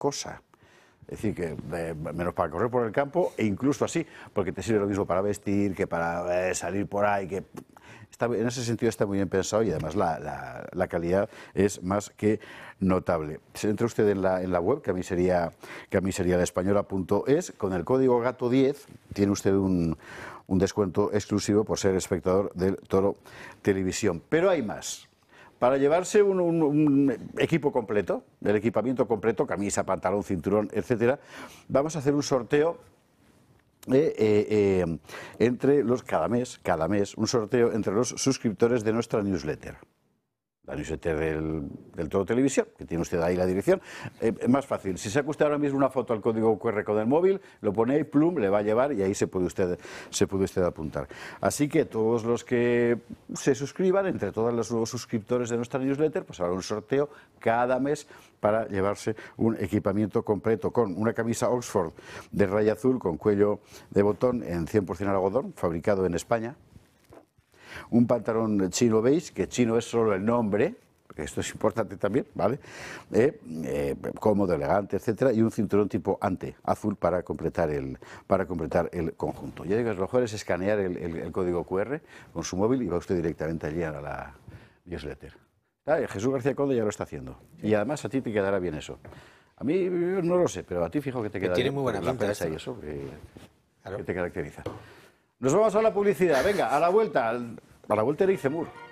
cosa. Es decir, que menos para correr por el campo e incluso así, porque te sirve lo mismo para vestir que para salir por ahí, que en ese sentido está muy bien pensado y además la calidad es más que notable. Si entra usted en la web, que a mí sería laespañola.es, con el código GATO10 tiene usted un descuento exclusivo por ser espectador del Toro Televisión. Pero hay más. Para llevarse un equipo completo, el equipamiento completo, camisa, pantalón, cinturón, etcétera, vamos a hacer un sorteo entre cada mes, un sorteo entre los suscriptores de nuestra newsletter. La newsletter del Toro Televisión, que tiene usted ahí la dirección. Más fácil, si saca usted ahora mismo una foto al código QR con el móvil, lo pone ahí, plum, le va a llevar y ahí se puede usted apuntar. Así que todos los que se suscriban, entre todos los nuevos suscriptores de nuestra newsletter, pues habrá un sorteo cada mes para llevarse un equipamiento completo con una camisa Oxford de raya azul con cuello de botón en 100% algodón, fabricado en España. Un pantalón chino beige, que chino es solo el nombre, porque esto es importante también, ¿vale? Cómodo, elegante, etcétera, y un cinturón tipo ante, azul, para completar el conjunto. Ya digo, lo mejor es escanear el código QR con su móvil y va usted directamente allí a la newsletter. Jesús García Conde ya lo está haciendo. Sí. Y además a ti te quedará bien eso. A mí no lo sé, pero a ti fijo que te queda bien. Tiene muy buena pinta la y eso que te caracteriza. Nos vamos a la publicidad. Venga, a la vuelta Eric Zemmour.